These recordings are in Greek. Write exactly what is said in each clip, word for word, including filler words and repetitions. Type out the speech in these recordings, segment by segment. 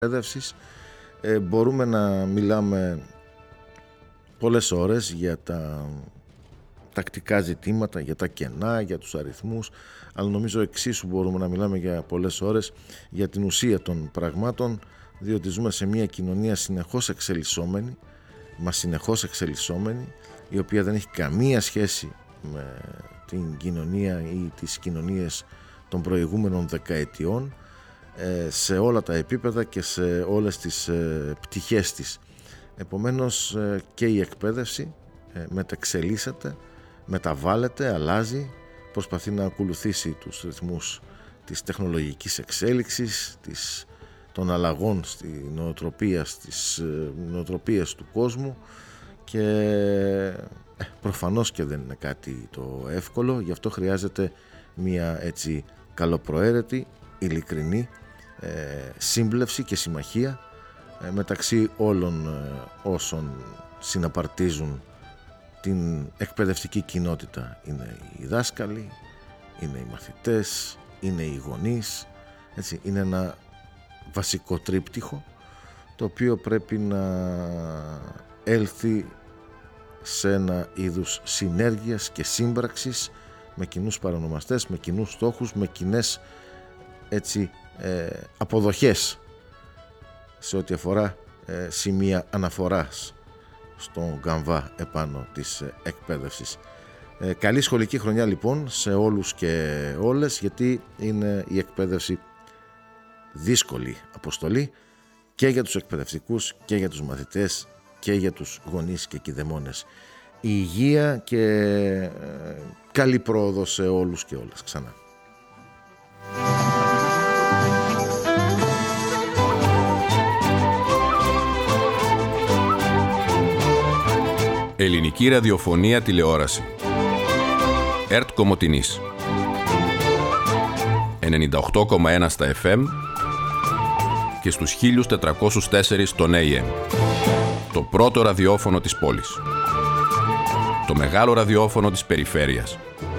εκπαίδευσης. Ε, μπορούμε να μιλάμε πολλές ώρες για τα τακτικά ζητήματα, για τα κενά, για τους αριθμούς, αλλά νομίζω εξίσου μπορούμε να μιλάμε για πολλές ώρες για την ουσία των πραγμάτων, διότι ζούμε σε μια κοινωνία συνεχώς εξελισσόμενη, μα συνεχώς εξελισσόμενη, η οποία δεν έχει καμία σχέση με την κοινωνία ή τις κοινωνίες των προηγούμενων δεκαετιών, σε όλα τα επίπεδα και σε όλες τις πτυχές της. Επομένως και η εκπαίδευση μεταξελίσσεται, μεταβάλλεται, αλλάζει, προσπαθεί να ακολουθήσει τους ρυθμούς της τεχνολογικής εξέλιξης, της, των αλλαγών στη νοοτροπία, στις νοοτροπίες του κόσμου και ε, προφανώς και δεν είναι κάτι το εύκολο, γι' αυτό χρειάζεται μια έτσι καλοπροαίρετη, ειλικρινή ε, σύμπλευση και συμμαχία ε, μεταξύ όλων ε, όσων συναπαρτίζουν την εκπαιδευτική κοινότητα. Είναι οι δάσκαλοι, είναι οι μαθητές, είναι οι γονείς, έτσι, είναι ένα βασικό τρίπτυχο το οποίο πρέπει να έλθει σε ένα είδους συνέργειας και σύμπραξης με κοινούς παρονομαστές, με κοινούς στόχους, με κοινές έτσι ε, αποδοχές σε ό,τι αφορά ε, σημεία αναφοράς στον καμβά επάνω της ε, εκπαίδευσης. Ε, καλή σχολική χρονιά λοιπόν σε όλους και όλες, γιατί είναι η εκπαίδευση δύσκολη αποστολή και για τους εκπαιδευτικούς και για τους μαθητές και για τους γονείς και κηδεμόνες. Η υγεία και ε, καλή πρόοδο σε όλους και όλες ξανά. Ελληνική ραδιοφωνία τηλεόραση. ΕΡΤ Κομοτηνής ενενήντα οκτώ κόμμα ένα στα εφ εμ και στους χίλια τετρακόσια τέσσερα στον έι εμ. Το πρώτο ραδιόφωνο της πόλης. Το μεγάλο ραδιόφωνο της περιφέρειας.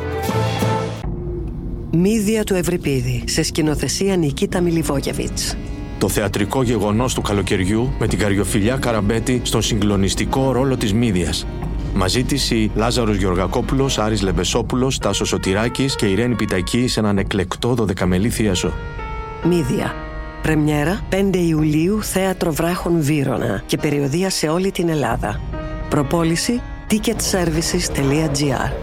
Μύδια του Ευρυπίδη, σε σκηνοθεσία Νικίτα Μιλιβόγεβιτς. Το θεατρικό γεγονός του καλοκαιριού με την Καριοφιλιά Καραμπέτη στον συγκλονιστικό ρόλο της Μύδιας. Μαζί της οι Λάζαρος Γεωργακόπουλος, Άρης Λεμπεσόπουλος, Τάσος Σωτηράκης και Ιρένη Πιτακή σε έναν εκλεκτό δωδεκαμελή θίασο. Μύδια. Πρεμιέρα πέντε Ιουλίου, Θέατρο Βράχων Βύρωνα και περιοδεία σε όλη την Ελλάδα. Προπόληση ticket services τελεία τζι άρ.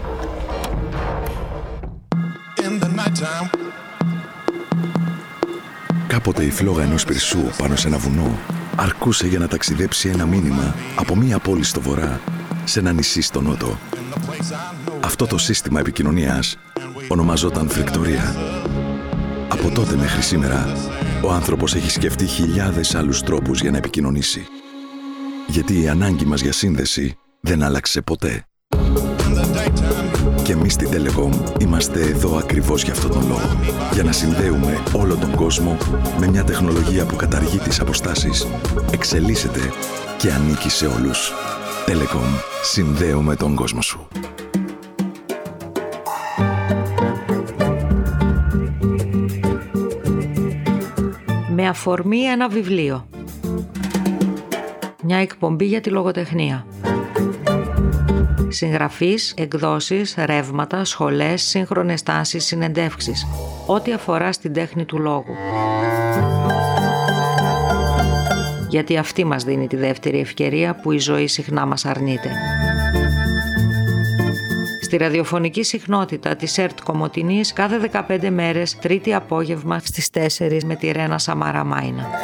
Κάποτε η φλόγα ενός πυρσού πάνω σε ένα βουνό αρκούσε για να ταξιδέψει ένα μήνυμα από μία πόλη στο βορρά σε ένα νησί στο νότο. Αυτό το σύστημα επικοινωνίας ονομαζόταν φρικτορία. Από τότε μέχρι σήμερα, ο άνθρωπος έχει σκεφτεί χιλιάδες άλλους τρόπους για να επικοινωνήσει. Γιατί η ανάγκη μας για σύνδεση δεν άλλαξε ποτέ. Και εμείς στην Telecom είμαστε εδώ ακριβώς για αυτόν τον λόγο. Για να συνδέουμε όλο τον κόσμο με μια τεχνολογία που καταργεί τις αποστάσεις, εξελίσσεται και ανήκει σε όλους. Telecom. Συνδέουμε τον κόσμο σου. Με αφορμή ένα βιβλίο. Μια εκπομπή για τη λογοτεχνία. Συγγραφείς, εκδόσεις, ρεύματα, σχολές, σύγχρονες τάσεις, συνεντεύξεις. Ό,τι αφορά στην τέχνη του λόγου. Γιατί αυτή μας δίνει τη δεύτερη ευκαιρία που η ζωή συχνά μας αρνείται. Στη ραδιοφωνική συχνότητα της ΕΡΤ Κομοτηνής κάθε δεκαπέντε μέρες, τρίτη απόγευμα στις τέσσερις με τη Ρένα Σαμαρά Μάινα.